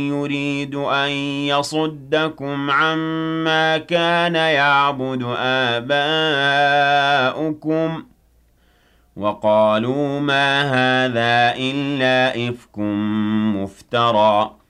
يريد أن يصدكم عما كان يعبد آباؤكم وقالوا ما هذا إلا إفك مفترى